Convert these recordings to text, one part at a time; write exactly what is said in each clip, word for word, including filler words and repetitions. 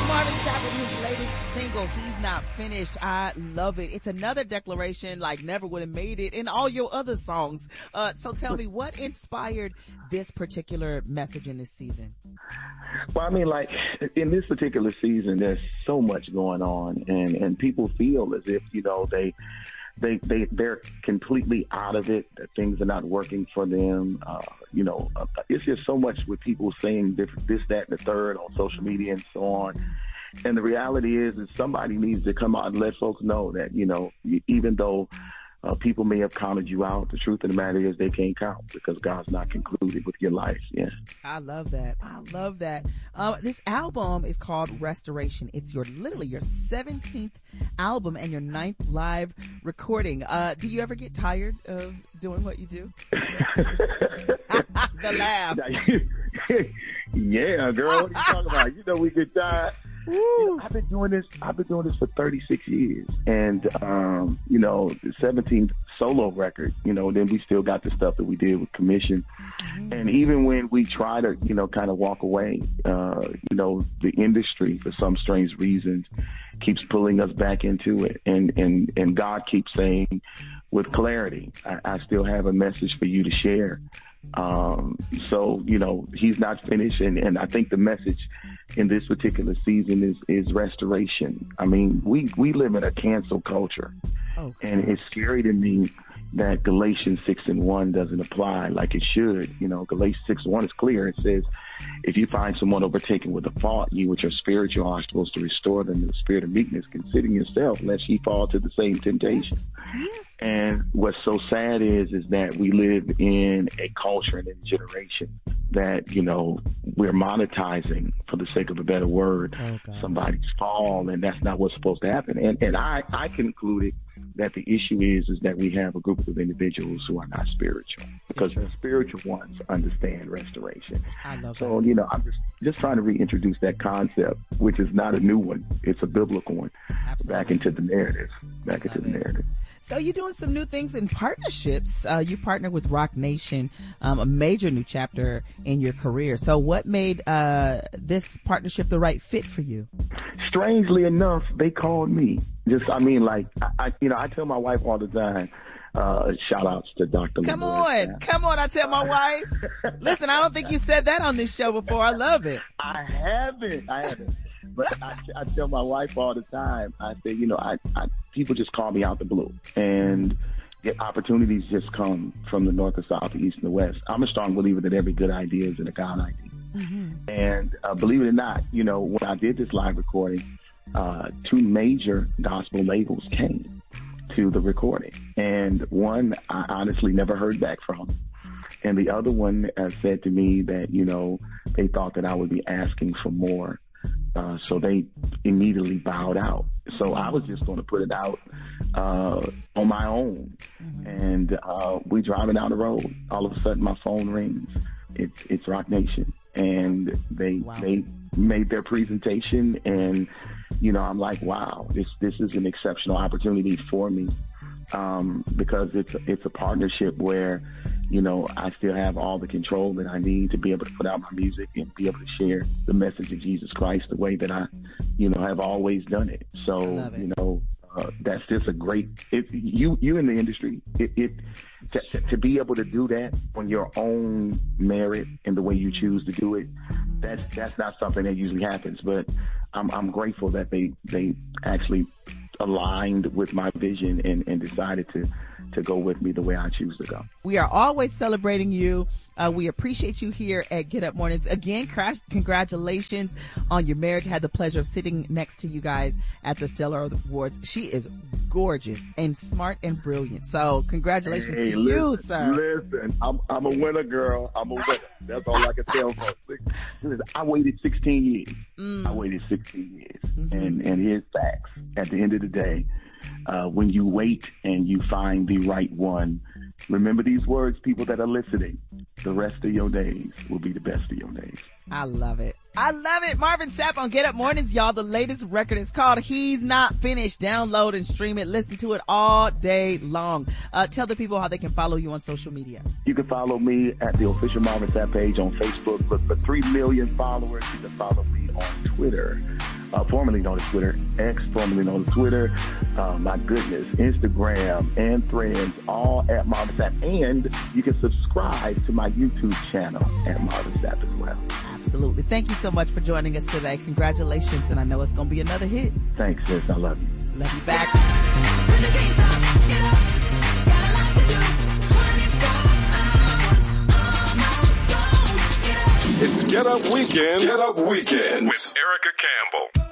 Marvin Sapp with his latest single, He's Not Finished. I love it. It's another declaration like Never Would Have Made It in all your other songs. Uh, so tell me, what inspired this particular message in this season? Well, I mean, like, in this particular season, there's so much going on, and, and people feel as if, you know, they, they, they, they're completely out of it, that things are not working for them. Uh, you know, uh, it's just so much with people saying different, this, that, and the third on social media and so on. And the reality is that somebody needs to come out and let folks know that, you know, even though uh, people may have counted you out, the truth of the matter is they can't count because God's not concluded with your life. Yeah. I love that. I love that. Uh, this album is called Restoration. It's your literally your seventeenth album and your ninth live recording. Uh, do you ever get tired of doing what you do? The laugh. Yeah, girl. What are you talking about? You know we get tired. You know, I've been doing this. I've been doing this for thirty-six years, and um, you know, the seventeenth solo record. You know, then we still got the stuff that we did with Commission, mm-hmm. and even when we try to, you know, kind of walk away, uh, you know, the industry for some strange reasons keeps pulling us back into it, and and and God keeps saying, with clarity, I, I still have a message for you to share. Um, so, you know, he's not finished. And, and I think the message in this particular season is, is restoration. I mean, we, we live in a cancel culture, oh, and it's scary to me that Galatians six and one doesn't apply like it should. You know, Galatians six and one is clear. It says, if you find someone overtaken with a fault, you which are spiritual are supposed to restore them in the spirit of meekness, considering yourself, lest ye fall to the same temptation. Yes. Yes. And what's so sad is, is that we live in a culture and in a generation that, you know, we're monetizing, for the sake of a better word, oh, somebody's fall, and that's not what's supposed to happen. And and I, I concluded that the issue is is that we have a group of individuals who are not spiritual, because the spiritual ones understand restoration. I love so, that. you know, I'm just, just trying to reintroduce that concept, which is not a new one. It's a biblical one. Absolutely. Back into the narrative, back into the narrative. So you're doing some new things in partnerships. Uh, you partnered with Roc Nation, um, a major new chapter in your career. So what made uh, this partnership the right fit for you? Strangely enough, they called me. Just, I mean, like, I, you know, I tell my wife all the time, uh, shout outs to Doctor Come on, yeah. come on. I tell my wife. Listen, I don't think you said that on this show before. I love it. I haven't. I haven't. But I, I tell my wife all the time, I say, you know, I, I people just call me out the blue, and the opportunities just come from the north, the south, the east, and the west. I'm a strong believer that every good idea is in a God idea. Mm-hmm. And uh, believe it or not, you know, when I did this live recording, uh, two major gospel labels came to the recording. And one I honestly never heard back from. And the other one uh, said to me that, you know, they thought that I would be asking for more. Uh, so they immediately bowed out. So I was just going to put it out uh, on my own. Mm-hmm. And uh, we driving down the road. All of a sudden, my phone rings. It's it's Roc Nation, and they wow. they made their presentation. And you know, I'm like, wow, this this is an exceptional opportunity for me, um, because it's it's a partnership where, you know, I still have all the control that I need to be able to put out my music and be able to share the message of Jesus Christ the way that I, you know, have always done it. So, it. you know, uh, that's just a great, it, you, you in the industry, it, it to, to be able to do that on your own merit and the way you choose to do it, that's, that's not something that usually happens, but I'm, I'm grateful that they, they actually aligned with my vision and, and decided to, to go with me the way I choose to go. We are always celebrating you. Uh, we appreciate you here at Get Up Mornings. Again, crash, congratulations on your marriage. I had the pleasure of sitting next to you guys at the Stellar Awards. She is gorgeous and smart and brilliant. So congratulations hey, to listen, you, sir. Listen, I'm, I'm a winner, girl. I'm a winner. That's all I can tell folks. Listen, I waited sixteen years. Mm. I waited sixteen years. Mm-hmm. And, and here's facts. At the end of the day, Uh, when you wait and you find the right one, remember these words, people that are listening. The rest of your days will be the best of your days. I love it. I love it. Marvin Sapp on Get Up Mornings, y'all. The latest record is called He's Not Finished. Download and stream it. Listen to it all day long. Uh, tell the people how they can follow you on social media. You can follow me at the official Marvin Sapp page on Facebook. Look for three million followers. You can follow me on Twitter uh, formerly known as Twitter, X, formerly known as Twitter. Uh, my goodness, Instagram and Threads, all at Marvin Sapp. And you can subscribe to my YouTube channel at Marvin Sapp as well. Absolutely. Thank you so much for joining us today. Congratulations, and I know it's going to be another hit. Thanks, sis. I love you. Love you back. It's Get Up Weekend. Get Up Weekends with Erica Campbell.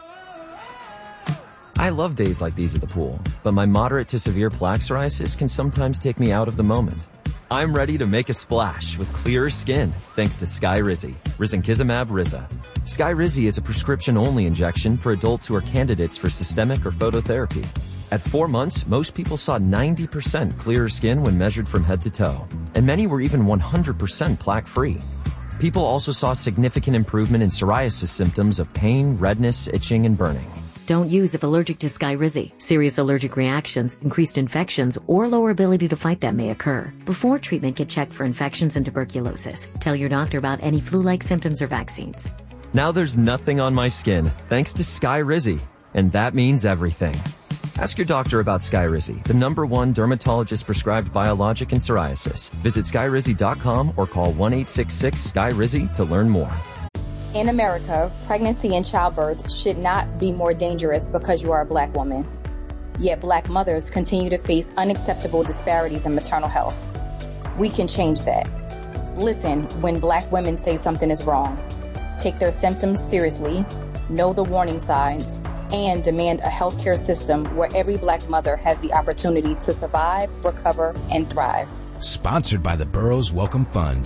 I love days like these at the pool, but my moderate to severe plaque psoriasis can sometimes take me out of the moment. I'm ready to make a splash with clearer skin thanks to Skyrizi, risankizumab Riza. Skyrizi is a prescription-only injection for adults who are candidates for systemic or phototherapy. At four months, most people saw ninety percent clearer skin when measured from head to toe, and many were even one hundred percent plaque-free. People also saw significant improvement in psoriasis symptoms of pain, redness, itching, and burning. Don't use if allergic to Skyrizi. Serious allergic reactions, increased infections, or lower ability to fight them may occur. Before treatment, get checked for infections and tuberculosis. Tell your doctor about any flu-like symptoms or vaccines. Now there's nothing on my skin thanks to Skyrizi, and that means everything. Ask your doctor about Skyrizi, the number one dermatologist-prescribed biologic in psoriasis. Visit skyrizi dot com or call one eight six six Skyrizi to learn more. In America, pregnancy and childbirth should not be more dangerous because you are a black woman. Yet black mothers continue to face unacceptable disparities in maternal health. We can change that. Listen when black women say something is wrong. Take their symptoms seriously, know the warning signs, and demand a healthcare system where every black mother has the opportunity to survive, recover, and thrive. Sponsored by the Burroughs Welcome Fund.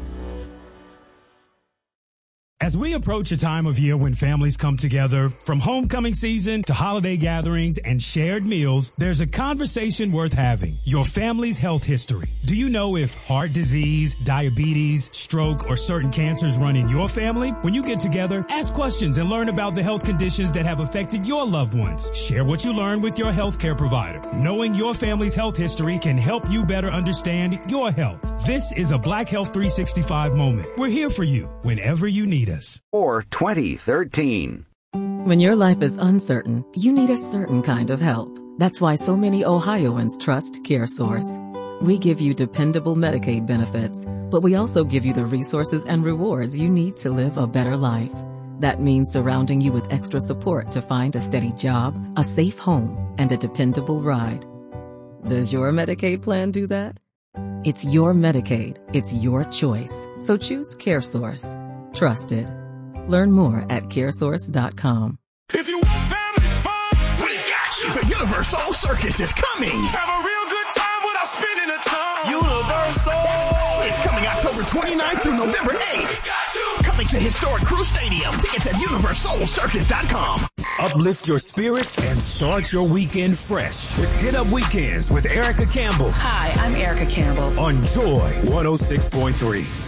As we approach a time of year when families come together, from homecoming season to holiday gatherings and shared meals, there's a conversation worth having. Your family's health history. Do you know if heart disease, diabetes, stroke, or certain cancers run in your family? When you get together, ask questions and learn about the health conditions that have affected your loved ones. Share what you learn with your healthcare provider. Knowing your family's health history can help you better understand your health. This is a Black Health three sixty-five moment. We're here for you whenever you need us. Or twenty thirteen. When your life is uncertain, you need a certain kind of help. That's why so many Ohioans trust CareSource. We give you dependable Medicaid benefits, but we also give you the resources and rewards you need to live a better life. That means surrounding you with extra support to find a steady job, a safe home, and a dependable ride. Does your Medicaid plan do that? It's your Medicaid. It's your choice. So choose CareSource. Trusted. Learn more at caresource dot com. If you want family fun, we got you. The Universal Circus is coming. Have a real good time without spending a ton. Universal! It's coming October twenty-ninth through November eighth. Coming to historic Crew Stadium. Tickets at universal circus dot com. Uplift your spirit and start your weekend fresh with Get Up Weekends with Erica Campbell Hi, I'm Erica Campbell. on Joy one oh six point three.